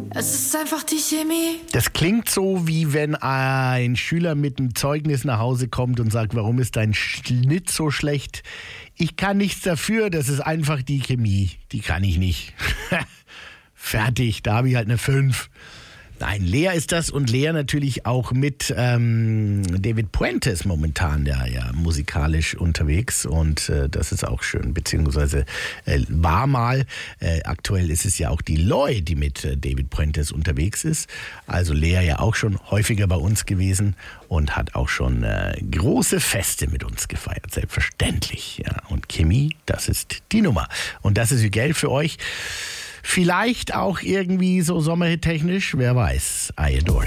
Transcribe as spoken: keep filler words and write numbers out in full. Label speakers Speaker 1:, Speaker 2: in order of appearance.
Speaker 1: Es ist einfach die Chemie.
Speaker 2: Das klingt so, wie wenn ein Schüler mit einem Zeugnis nach Hause kommt und sagt, warum ist dein Schnitt so schlecht? Ich kann nichts dafür, das ist einfach die Chemie. Die kann ich nicht. Fertig, da habe ich halt eine fünf. Nein, Lea ist das und Lea natürlich auch mit ähm, David Puentes momentan, der ja musikalisch unterwegs und äh, das ist auch schön, beziehungsweise äh, war mal, äh, aktuell ist es ja auch die Loy, die mit äh, David Puentes unterwegs ist, also Lea ja auch schon häufiger bei uns gewesen und hat auch schon äh, große Feste mit uns gefeiert, selbstverständlich, ja, und Chemie, das ist die Nummer und das ist Geld für euch. Vielleicht auch irgendwie so sommerhit-technisch, wer weiß. I adore